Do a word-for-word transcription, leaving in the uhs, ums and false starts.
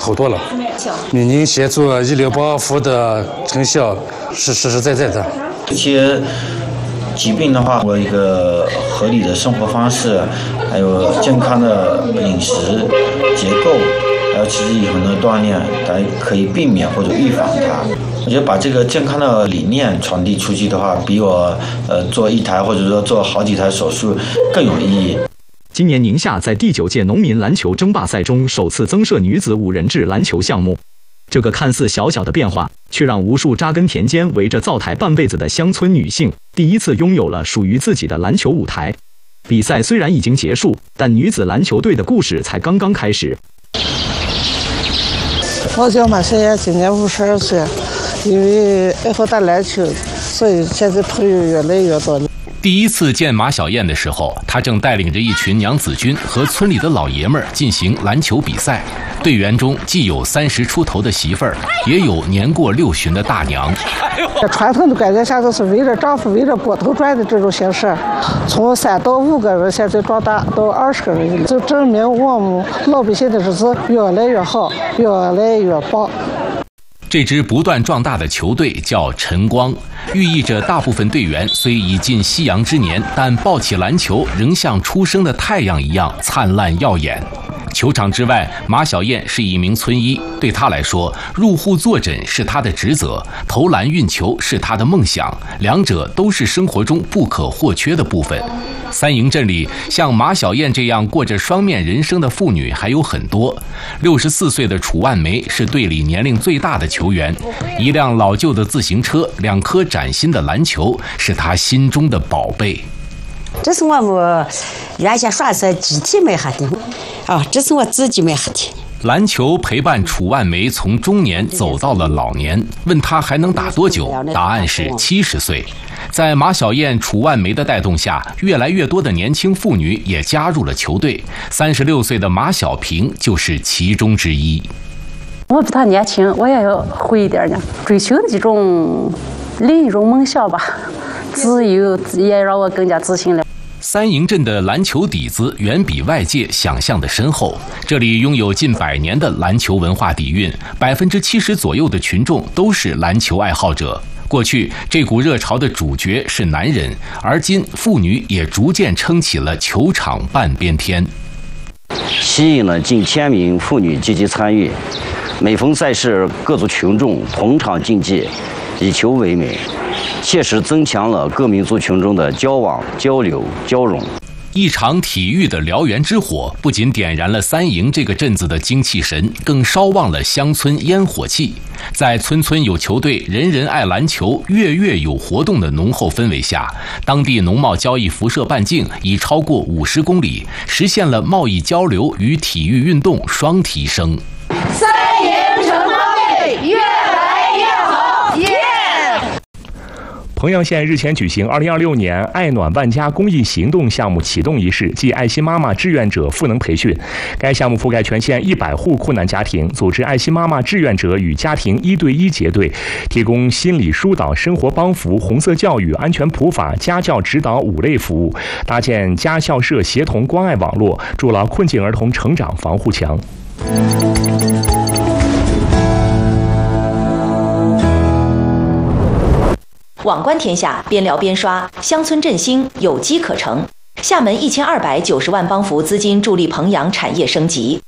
好多了。民营协作、医疗保护的成效是实实在在的。 这些疾病的话，我一个合理的生活方式，还有健康的饮食结构，还有持之以恒的锻炼，来可以避免或者预防它。我觉得把这个健康的理念传递出去的话，比我呃做一台或者说做好几台手术更有意义。 今年宁夏在第九届农民篮球争霸赛中首次增设女子五人制篮球项目，这个看似小小的变化，却让无数扎根田间、围着灶台半辈子的乡村女性第一次拥有了属于自己的篮球舞台。比赛虽然已经结束，但女子篮球队的故事才刚刚开始。 我叫马小燕，今年五十二岁，因为爱好打篮球，所以现在朋友越来越多了。 第一次见马小燕的时候，她正带领着一群娘子军和村里的老爷们儿进行篮球比赛。队员中既有三十出头的媳妇儿，也有年过六旬的大娘。 传统的观念下都是围着丈夫围着锅头转的这种形式，从三到五个人现在壮大到二十个人，就证明我们老百姓的日子越来越好，越来越棒。 这支不断壮大的球队叫晨光，寓意着大部分队员虽已近夕阳之年，但抱起篮球仍像初升的太阳一样灿烂耀眼。球场之外，马小燕是一名村医，对她来说，入户坐诊是她的职责，投篮运球是她的梦想，两者都是生活中不可或缺的部分。三营镇里，像马小燕这样过着双面人生的妇女还有很多。六十四岁的楚万梅是队里年龄最大的球员，一辆老旧的自行车，两颗崭新的篮球，是她心中的宝贝。 这是我们原先耍是集体买下的，啊，这是我自己买下的。 篮球陪伴楚万梅从中年走到了老年，问她还能打多久？答案是七十岁。在马小燕、楚万梅的带动下，越来越多的年轻妇女也加入了球队。三十六岁的马小平就是其中之一。 我比她年轻，我也要会一点呢，追求的一种另一种梦想吧，自由也让我更加自信了。 三营镇的篮球底子远比外界想象的深厚，这里拥有近百年的篮球文化底蕴，百分之七十左右的群众都是篮球爱好者。过去这股热潮的主角是男人，而今妇女也逐渐撑起了球场半边天， 吸引了近千名妇女积极参与。每逢赛事，各族群众同场竞技，以球为美，切实增强了各民族群众的交往、交流、交融。 一场体育的燎原之火，不仅点燃了三营这个镇子的精气神，更烧旺了乡村烟火气。在村村有球队、人人爱篮球、月月有活动的浓厚氛围下，当地农贸交易辐射半径已超过五十公里，实现了贸易交流与体育运动双提升。 三营城光队越来越好，耶！ 彭阳县日前举行二零二六年爱暖万家公益行动项目启动仪式暨爱心妈妈志愿者赋能培训。该项目覆盖全县一百户困难家庭，组织爱心妈妈志愿者与家庭一对一结对，提供心理疏导、生活帮扶、红色教育、安全普法、家教指导五类服务，搭建家校社协同关爱网络，筑牢困境儿童成长防护墙。 网观天下，边聊边刷，乡村振兴有机可乘。厦门一千二百九十万帮扶资金助力彭阳产业升级。